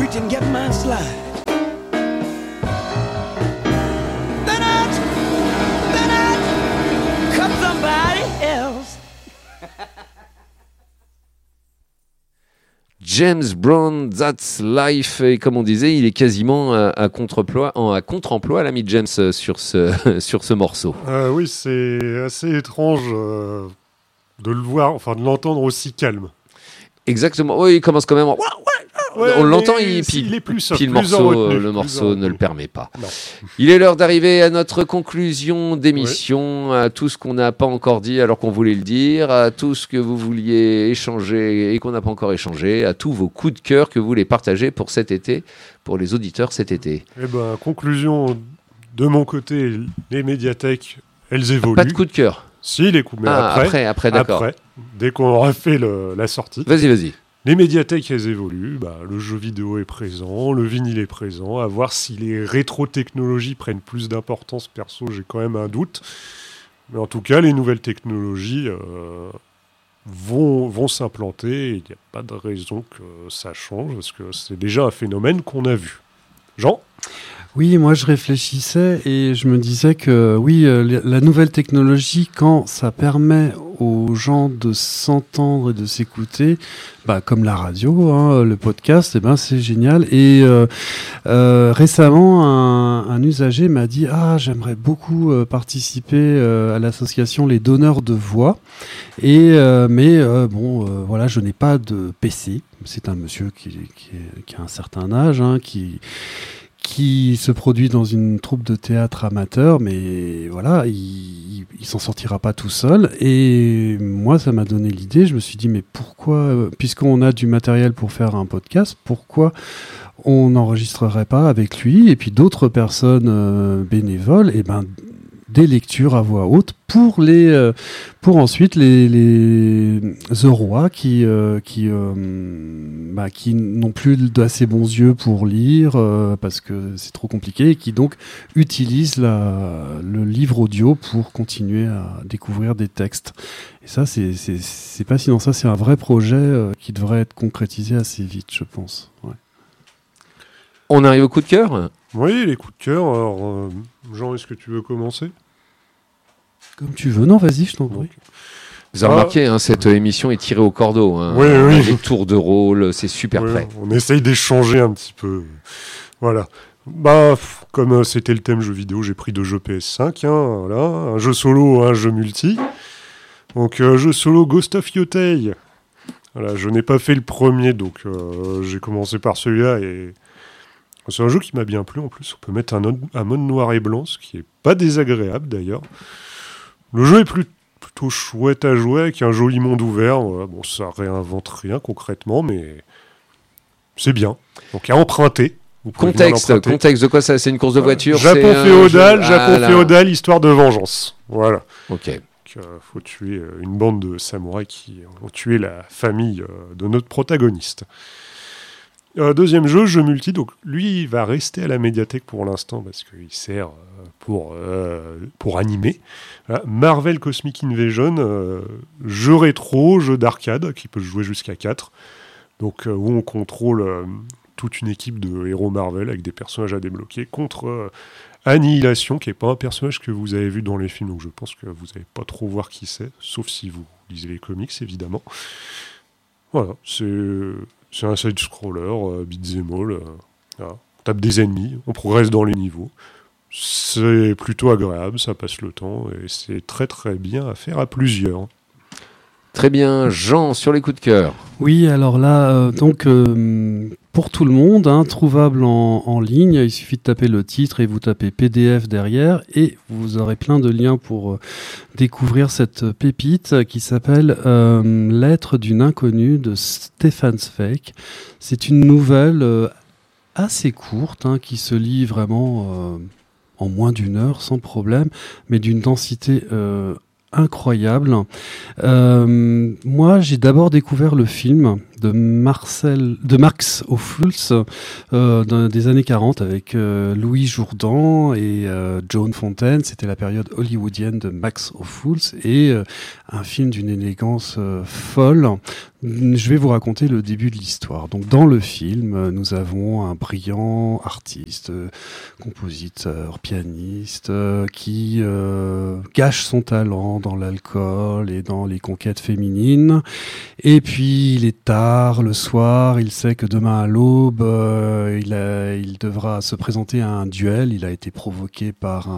reach and get my slide. Then I'd cut somebody else. James Brown, That's Life. Et comme on disait, il est quasiment à contre-emploi, l'ami James, sur ce morceau. Oui, c'est assez étrange de le voir, enfin de l'entendre aussi calme. Exactement. Oui, il commence quand même. Ouais, on l'entend, il est plus soft, puis le morceau ne le permet pas. Non. Il est l'heure d'arriver à notre conclusion d'émission, à tout ce qu'on n'a pas encore dit alors qu'on voulait le dire, à tout ce que vous vouliez échanger et qu'on n'a pas encore échangé, à tous vos coups de cœur que vous voulez partager pour cet été, pour les auditeurs cet été. Eh ben, conclusion de mon côté, les médiathèques, elles évoluent. Pas de coup de cœur. Si, les coups, mais après, d'accord. Après, dès qu'on aura fait la sortie. Vas-y. Les médiathèques, elles évoluent. Le jeu vidéo est présent, le vinyle est présent. À voir si les rétro-technologies prennent plus d'importance. Perso, j'ai quand même un doute. Mais en tout cas, les nouvelles technologies vont s'implanter. Il n'y a pas de raison que ça change, parce que c'est déjà un phénomène qu'on a vu. Jean ? Oui, moi je réfléchissais et je me disais que oui, la nouvelle technologie, quand ça permet aux gens de s'entendre et de s'écouter, comme la radio, le podcast, c'est génial. Et récemment, un usager m'a dit « Ah, j'aimerais beaucoup participer à l'association Les Donneurs de Voix. Mais voilà, je n'ai pas de PC. » C'est un monsieur qui a un certain âge, qui se produit dans une troupe de théâtre amateur, mais voilà, il s'en sortira pas tout seul. Et moi, ça m'a donné l'idée. Je me suis dit, mais pourquoi, puisqu'on a du matériel pour faire un podcast, pourquoi on n'enregistrerait pas avec lui et puis d'autres personnes bénévoles, des lectures à voix haute pour ensuite les Eurois qui n'ont plus d'assez bons yeux pour lire parce que c'est trop compliqué et qui donc utilisent le livre audio pour continuer à découvrir des textes. Et ça, c'est fascinant. Ça, c'est un vrai projet qui devrait être concrétisé assez vite, je pense. Ouais. On arrive au coup de cœur ? Oui, les coups de cœur. Alors, Jean, est-ce que tu veux commencer ? Comme tu veux. Non, vas-y, je t'en prie. Vous avez remarqué, cette émission est tirée au cordeau. Oui. Des tours de rôle, c'est super prêt. On essaye d'échanger un petit peu. Voilà. Comme c'était le thème jeu vidéo, j'ai pris 2 jeux PS5. Voilà. Un jeu solo, un jeu multi. Donc, jeu solo Ghost of Yotei. Voilà, je n'ai pas fait le premier, donc j'ai commencé par celui-là et... C'est un jeu qui m'a bien plu en plus. On peut mettre un mode noir et blanc, ce qui est pas désagréable d'ailleurs. Le jeu est plutôt chouette à jouer avec un joli monde ouvert. Voilà. Bon, ça réinvente rien concrètement, mais c'est bien. Donc à emprunter. Contexte de quoi ça ? C'est une course de voiture ? Japon féodal, histoire de vengeance. Voilà. Ok. Faut tuer une bande de samouraïs qui ont tué la famille de notre protagoniste. Deuxième jeu multi, donc lui il va rester à la médiathèque pour l'instant parce qu'il sert pour animer. Voilà. Marvel Cosmic Invasion, jeu rétro, jeu d'arcade qui peut jouer jusqu'à 4, donc où on contrôle toute une équipe de héros Marvel avec des personnages à débloquer contre Annihilation, qui n'est pas un personnage que vous avez vu dans les films, donc je pense que vous n'allez pas trop voir qui c'est, sauf si vous lisez les comics évidemment. Voilà, c'est un side-scroller, beat'em all, on tape des ennemis, on progresse dans les niveaux. C'est plutôt agréable, ça passe le temps, et c'est très très bien à faire à plusieurs. Très bien, Jean, sur les coups de cœur. Oui, alors là, pour tout le monde, trouvable en ligne, il suffit de taper le titre et vous tapez PDF derrière, et vous aurez plein de liens pour découvrir cette pépite qui s'appelle Lettre d'une inconnue de Stefan Zweig. C'est une nouvelle assez courte qui se lit vraiment en moins d'1 heure sans problème, mais d'une densité incroyable. Moi, j'ai d'abord découvert le film de Max Ophuls des années 40 avec Louis Jourdan et Joan Fontaine. C'était la période hollywoodienne de Max Ophuls et un film d'une élégance folle. Je vais vous raconter le début de l'histoire. Donc, dans le film, nous avons un brillant artiste, compositeur, pianiste, qui gâche son talent dans l'alcool et dans les conquêtes féminines. Et puis, il est tard, le soir, il sait que demain à l'aube, il devra se présenter à un duel. Il a été provoqué par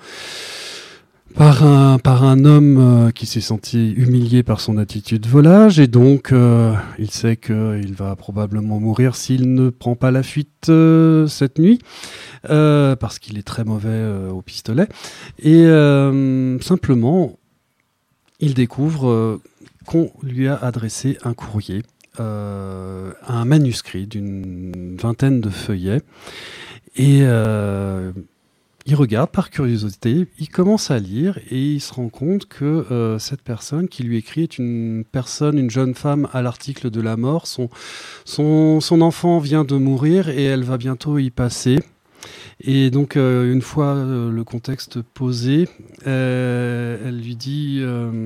un homme qui s'est senti humilié par son attitude volage, et donc il sait qu'il va probablement mourir s'il ne prend pas la fuite cette nuit, parce qu'il est très mauvais au pistolet. Et simplement, il découvre qu'on lui a adressé un courrier, un manuscrit d'une 20aine de feuillets, et il regarde par curiosité, il commence à lire et il se rend compte que cette personne qui lui écrit est une jeune femme à l'article de la mort. Son enfant vient de mourir et elle va bientôt y passer. Et donc, une fois le contexte posé, elle lui dit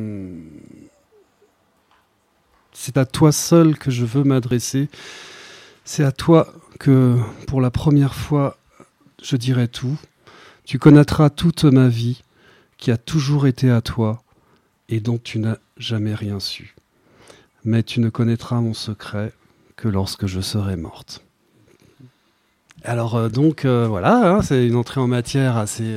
c'est à toi seul que je veux m'adresser. C'est à toi que, pour la première fois, je dirai tout. Tu connaîtras toute ma vie, qui a toujours été à toi, et dont tu n'as jamais rien su. Mais tu ne connaîtras mon secret que lorsque je serai morte. Alors voilà, hein, c'est une entrée en matière assez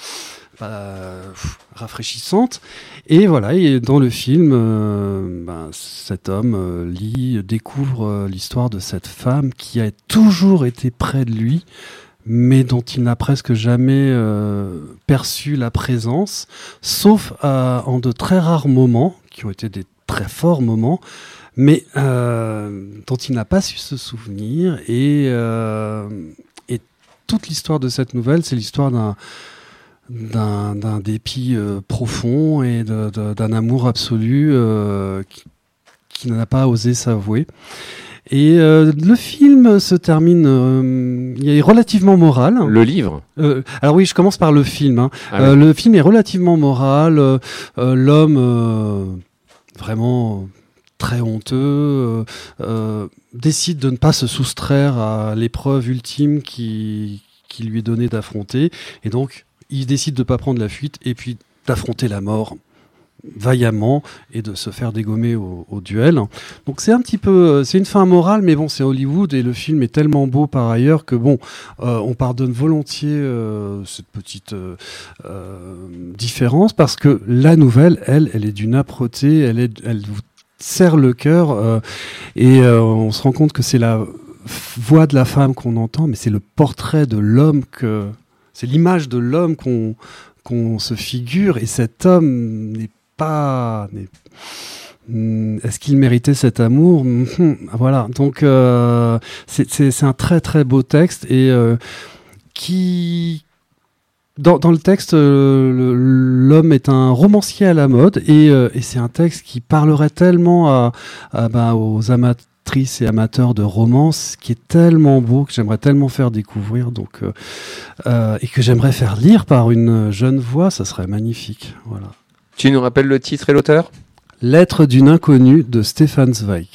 rafraîchissante. Et voilà, et dans le film, cet homme découvre l'histoire de cette femme qui a toujours été près de lui, mais dont il n'a presque jamais perçu la présence, sauf en de très rares moments, qui ont été des très forts moments, mais dont il n'a pas su se souvenir. Et toute l'histoire de cette nouvelle, c'est l'histoire d'un dépit profond et d'un amour absolu qui n'a pas osé s'avouer. Et le film se termine, il est relativement moral. Le livre alors oui, je commence par le film. Hein. Oui. Le film est relativement moral. L'homme, vraiment très honteux, décide de ne pas se soustraire à l'épreuve ultime qui lui est donnée d'affronter. Et donc, il décide de ne pas prendre la fuite et puis d'affronter la mort vaillamment et de se faire dégommer au duel. Donc c'est un petit peu, c'est une fin morale, mais bon, c'est Hollywood et le film est tellement beau par ailleurs que bon, on pardonne volontiers cette petite différence, parce que la nouvelle, elle est d'une âpreté, elle vous serre le cœur et on se rend compte que c'est la voix de la femme qu'on entend, mais c'est le portrait de l'homme, c'est l'image de l'homme qu'on se figure, et cet homme n'est pas... Est-ce qu'il méritait cet amour ? Voilà, donc c'est un très très beau texte, et qui... Dans le texte, l'homme est un romancier à la mode, et c'est un texte qui parlerait tellement aux amatrices et amateurs de romance, qui est tellement beau, que j'aimerais tellement faire découvrir, donc, et que j'aimerais faire lire par une jeune voix, ça serait magnifique. Voilà. Tu nous rappelles le titre et l'auteur ? Lettre d'une inconnue de Stefan Zweig.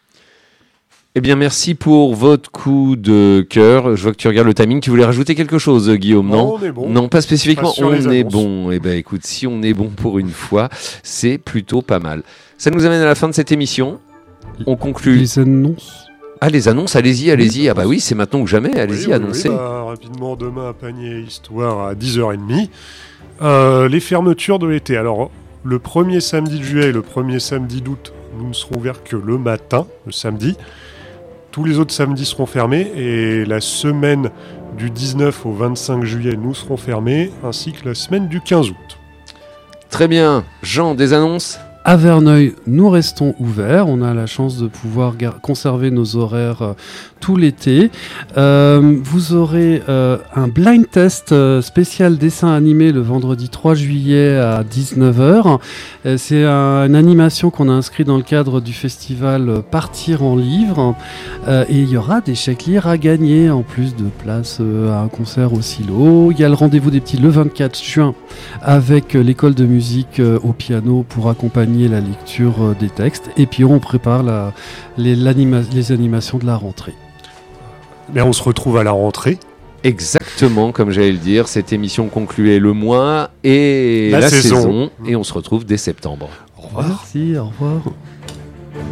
Eh bien, merci pour votre coup de cœur. Je vois que tu regardes le timing. Tu voulais rajouter quelque chose, Guillaume, non ? On est bon. Non, pas spécifiquement. Pas sur On les est annonces. bon. Eh bien, écoute, si on est bon pour une fois, c'est plutôt pas mal. Ça nous amène à la fin de cette émission. On conclut. Les annonces. Ah, les annonces, allez-y. Ah bah oui, c'est maintenant ou jamais. Allez-y, annoncez. Rapidement, demain, Panier Histoire à 10h30. Les fermetures de l'été. Alors, le premier samedi de juillet et le premier samedi d'août, nous ne serons ouverts que le matin, le samedi. Tous les autres samedis seront fermés, et la semaine du 19 au 25 juillet, nous serons fermés, ainsi que la semaine du 15 août. Très bien. Jean, des annonces ? à Verneuil, nous restons ouverts. On a la chance de pouvoir conserver nos horaires tout l'été. Vous aurez un blind test spécial dessin animé le vendredi 3 juillet à 19h. C'est une animation qu'on a inscrite dans le cadre du festival Partir en livre. Et il y aura des chèques lire à gagner en plus de place à un concert au Silo. Il y a le rendez-vous des petits le 24 juin avec l'école de musique au piano pour accompagner la lecture des textes. Et puis on prépare les animations de la rentrée. Mais on se retrouve à la rentrée. Exactement, comme j'allais le dire, cette émission concluait le mois et la saison. Et on se retrouve dès septembre. Au revoir. Merci, au revoir.